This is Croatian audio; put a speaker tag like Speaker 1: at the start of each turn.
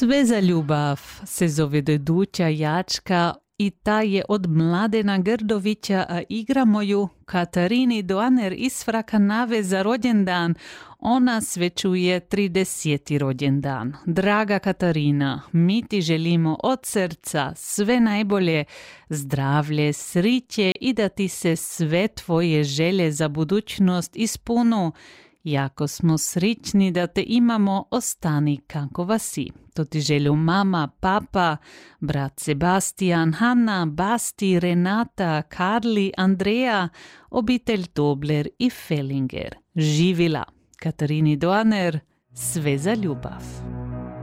Speaker 1: Sve za ljubav se zove Deduća Jačka i ta je od Mladena Grdovića, a igramo ju Katarini Doaner iz Frakanave za rođendan. Ona svečuje 30. rođendan. Draga Katarina, mi ti želimo od srca sve najbolje, zdravlje, sriće i da ti se sve tvoje želje za budućnost ispunu. Jako smo srični da te imamo, ostani kakova si. To ti želju mama, papa, brat Sebastian, Hanna, Basti, Renata, Karli, Andreja, obitelj Dobler i Fellinger. Živila! Katarini Doaner, sve za ljubav.